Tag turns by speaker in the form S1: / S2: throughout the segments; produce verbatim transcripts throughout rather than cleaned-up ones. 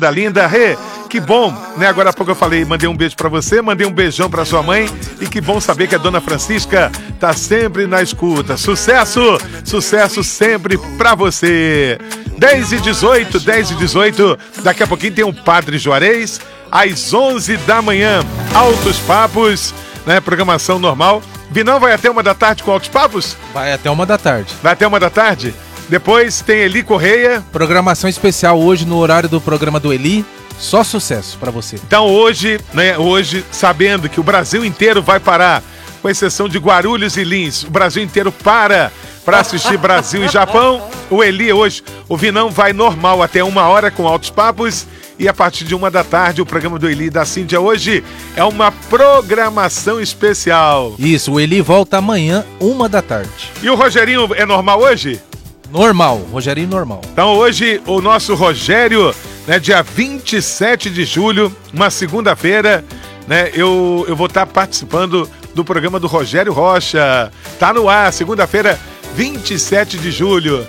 S1: Da linda, Rê, que bom, né? Agora há pouco eu falei, mandei um beijo pra você, mandei um beijão pra sua mãe e que bom saber que a dona Francisca tá sempre na escuta. Sucesso, sucesso sempre pra você. dez e dezoito, dez e dezoito, daqui a pouquinho tem o Padre Juarez, às onze da manhã, Altos Papos, né? Programação normal. Vinão vai até uma da tarde com Altos Papos?
S2: Vai até uma da tarde.
S1: Vai até uma da tarde? Depois tem Eli Correia.
S2: Programação especial hoje no horário do programa do Eli. Só sucesso pra você.
S1: Então hoje, né, hoje, sabendo que o Brasil inteiro vai parar, com exceção de Guarulhos e Lins, o Brasil inteiro para para assistir Brasil e Japão. O Eli hoje, o Vinão vai normal até uma hora com Altos Papos. E a partir de uma da tarde, o programa do Eli e da Cíntia hoje é uma programação especial.
S2: Isso, o Eli volta amanhã, uma da tarde.
S1: E o Rogerinho é normal hoje?
S2: Normal, Rogerinho normal.
S1: Então hoje o nosso Rogério, né, dia vinte e sete de julho, uma segunda-feira, né, eu, eu vou estar participando do programa do Rogério Rocha. Tá no ar, segunda-feira, vinte e sete de julho.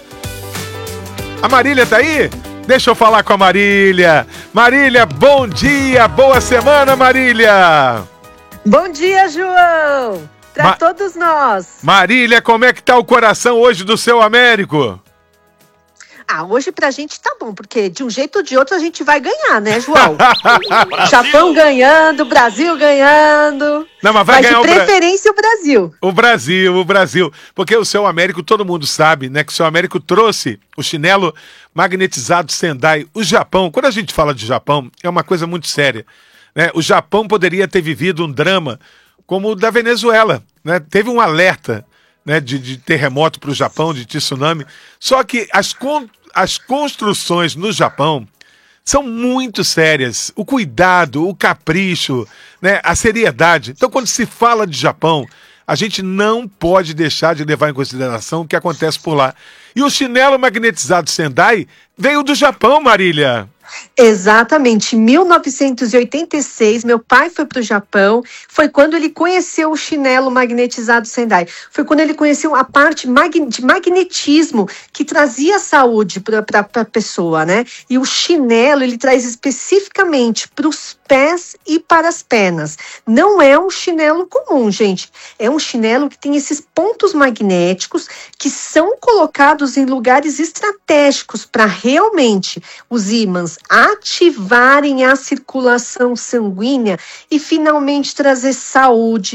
S1: A Marília tá aí? Deixa eu falar com a Marília. Marília, bom dia, boa semana, Marília.
S3: Bom dia, João. Para Ma- todos nós.
S1: Marília, como é que tá o coração hoje do seu Américo?
S3: Ah, hoje pra gente tá bom, porque de um jeito ou de outro a gente vai ganhar, né, João? Japão ganhando, Brasil ganhando.
S1: Não, mas vai
S3: mas
S1: ganhar
S3: de preferência o, Bra- o Brasil.
S1: O Brasil, o Brasil. Porque o seu Américo, todo mundo sabe, né, que o seu Américo trouxe o chinelo magnetizado Sendai. O Japão, quando a gente fala de Japão, é uma coisa muito séria, né? O Japão poderia ter vivido um drama como o da Venezuela, né? Teve um alerta, né, de, de terremoto para o Japão, de tsunami. Só que as, con- as construções no Japão são muito sérias. O cuidado, o capricho, né, a seriedade. Então, quando se fala de Japão, a gente não pode deixar de levar em consideração o que acontece por lá. E o chinelo magnetizado Sendai veio do Japão, Marília.
S3: Exatamente, em mil novecentos e oitenta e seis, meu pai foi para o Japão, foi quando ele conheceu o chinelo magnetizado Sendai, foi quando ele conheceu a parte mag- de magnetismo que trazia saúde para a pessoa, né? E o chinelo, ele traz especificamente para os pés e para as pernas. Não é um chinelo comum, gente, é um chinelo que tem esses pontos magnéticos que são colocados em lugares estratégicos para realmente os ímãs ativarem a circulação sanguínea e finalmente trazer saúde,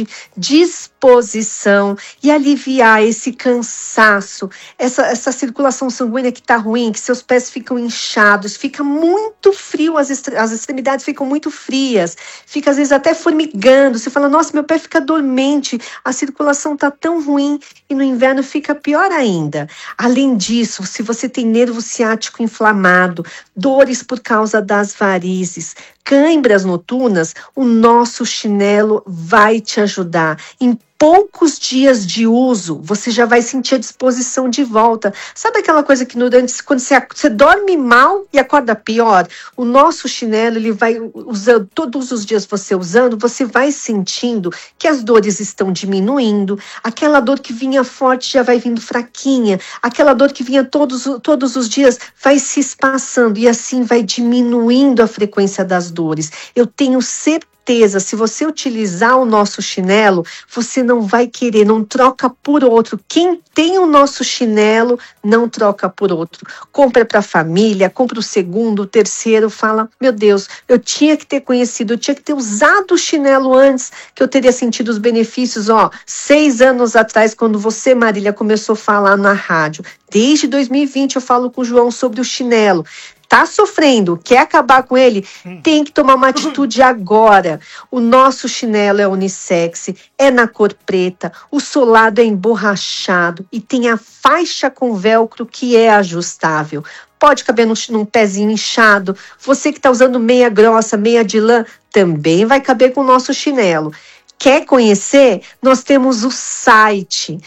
S3: disposição e aliviar esse cansaço, essa, essa circulação sanguínea que está ruim, que seus pés ficam inchados, fica muito frio, as, estre- as extremidades ficam muito frias, fica às vezes até formigando, você fala, nossa, meu pé fica dormente, a circulação está tão ruim e no inverno fica pior ainda. Além disso, se você tem nervo ciático inflamado, dores por causa das varizes, cãibras noturnas, o nosso chinelo vai te ajudar. Em poucos dias de uso, você já vai sentir a disposição de volta. Sabe aquela coisa que durante, quando você, você dorme mal e acorda pior? O nosso chinelo, ele vai usando, todos os dias você usando, você vai sentindo que as dores estão diminuindo, aquela dor que vinha forte já vai vindo fraquinha, aquela dor que vinha todos, todos os dias vai se espaçando e assim vai diminuindo a frequência das dores. Eu tenho certeza, se você utilizar o nosso chinelo, você não vai querer, não troca por outro. Quem tem o nosso chinelo, não troca por outro. Compra para a família, compra o segundo, o terceiro, fala, meu Deus, eu tinha que ter conhecido, eu tinha que ter usado o chinelo antes, que eu teria sentido os benefícios, ó, seis anos atrás, quando você, Marília, começou a falar na rádio. Desde dois mil e vinte eu falo com o João sobre o chinelo. Tá sofrendo, quer acabar com ele? Tem que tomar uma atitude agora. O nosso chinelo é unissex, é na cor preta, o solado é emborrachado e tem a faixa com velcro que é ajustável. Pode caber num, num pezinho inchado. Você que está usando meia grossa, meia de lã, também vai caber com o nosso chinelo. Quer conhecer? Nós temos o site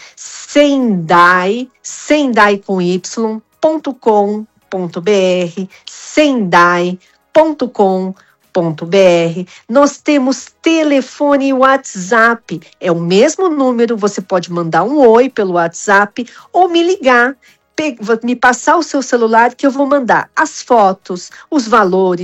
S3: Sendai, Sendai com Y, ponto com, ponto br, sendai ponto com ponto br. Nós temos telefone e WhatsApp. É o mesmo número, você pode mandar um oi pelo WhatsApp ou me ligar. Me passar o seu celular que eu vou mandar as fotos, os valores,